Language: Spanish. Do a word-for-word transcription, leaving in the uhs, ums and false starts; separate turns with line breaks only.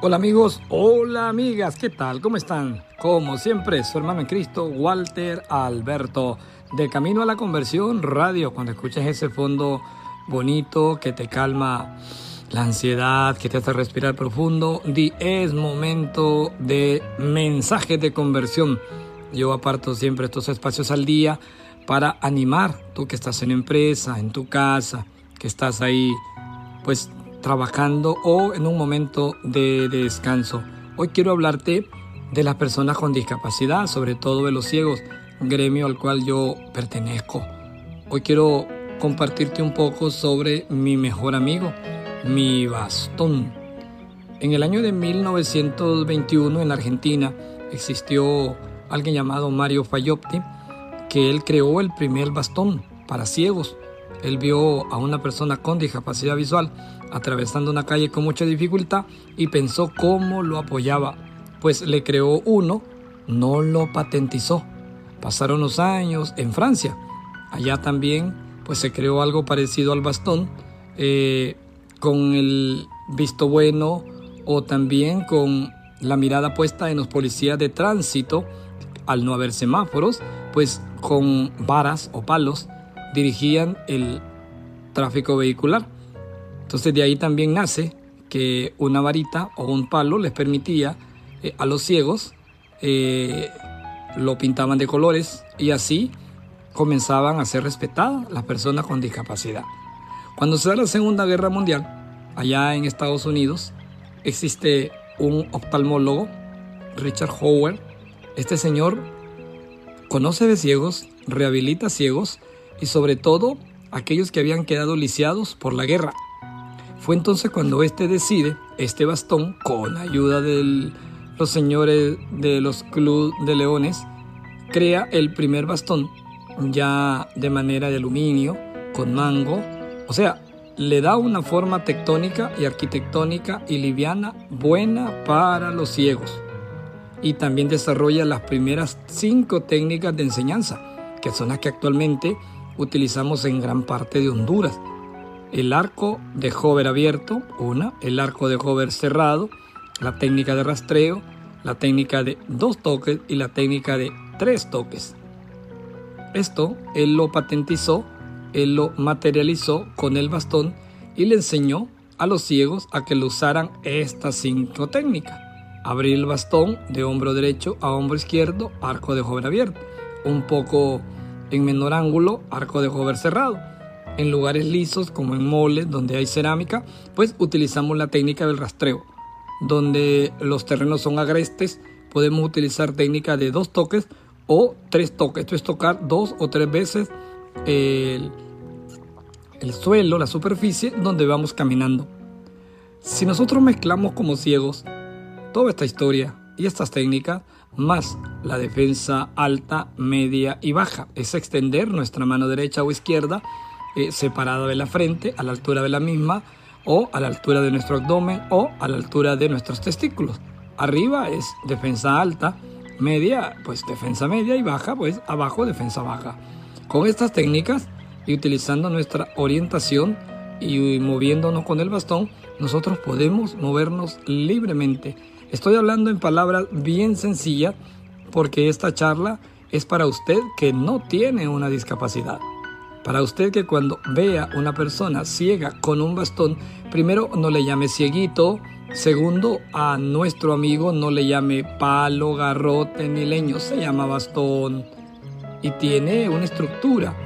Hola amigos, hola amigas, ¿qué tal? ¿Cómo están? Como siempre, su hermano en Cristo, Walter Alberto, de Camino a la Conversión Radio. Cuando escuches ese fondo bonito que te calma la ansiedad, que te hace respirar profundo, di, es momento de mensajes de conversión. Yo aparto siempre estos espacios al día para animar, tú que estás en empresa, en tu casa, que estás ahí, pues trabajando o en un momento de, de descanso. Hoy quiero hablarte de las personas con discapacidad, sobre todo de los ciegos, gremio al cual yo pertenezco. Hoy quiero compartirte un poco sobre mi mejor amigo, mi bastón. En el año de mil novecientos veintiuno en Argentina existió alguien llamado Mario Fayopti, que él creó el primer bastón para ciegos. Él vio a una persona con discapacidad visual atravesando una calle con mucha dificultad y pensó cómo lo apoyaba. Pues le creó uno, no lo patentizó. Pasaron los años en Francia. Allá también pues se creó algo parecido al bastón, eh, con el visto bueno o también con la mirada puesta en los policías de tránsito. Al no haber semáforos, pues con varas o palos dirigían el tráfico vehicular. Entonces de ahí también nace que una varita o un palo les permitía eh, a los ciegos, eh, lo pintaban de colores y así comenzaban a ser respetadas las personas con discapacidad. Cuando se da la Segunda Guerra Mundial, allá en Estados Unidos, existe un oftalmólogo, Richard Howard. Este señor conoce de ciegos, rehabilita ciegos y sobre todo aquellos que habían quedado lisiados por la guerra. Fue entonces cuando este decide, este bastón, con ayuda de los señores de los Club de Leones, crea el primer bastón ya de manera de aluminio, con mango, o sea, le da una forma tectónica y arquitectónica y liviana buena para los ciegos. Y también desarrolla las primeras cinco técnicas de enseñanza, que son las que actualmente utilizamos en gran parte de Honduras. El arco de hover abierto, una, el arco de hover cerrado, la técnica de rastreo, la técnica de dos toques y la técnica de tres toques. Esto él lo patentizó, él lo materializó con el bastón y le enseñó a los ciegos a que lo usaran estas cinco técnicas. Abrir el bastón de hombro derecho a hombro izquierdo, arco de hover abierto. Un poco en menor ángulo, arco de hover cerrado. En lugares lisos como en moles donde hay cerámica, pues utilizamos la técnica del rastreo. Donde los terrenos son agrestes, podemos utilizar técnica de dos toques o tres toques. Esto es tocar dos o tres veces el, el suelo, la superficie donde vamos caminando. Si nosotros mezclamos como ciegos toda esta historia y estas técnicas, más la defensa alta, media y baja, es extender nuestra mano derecha o izquierda eh, separada de la frente, a la altura de la misma, o a la altura de nuestro abdomen, o a la altura de nuestros testículos. Arriba es defensa alta, media, pues defensa media, y baja, pues abajo defensa baja. Con estas técnicas y utilizando nuestra orientación y moviéndonos con el bastón, nosotros podemos movernos libremente. Estoy hablando en palabras bien sencillas porque esta charla es para usted que no tiene una discapacidad. Para usted que cuando vea una persona ciega con un bastón, primero no le llame cieguito, segundo a nuestro amigo no le llame palo, garrote ni leño, se llama bastón y tiene una estructura.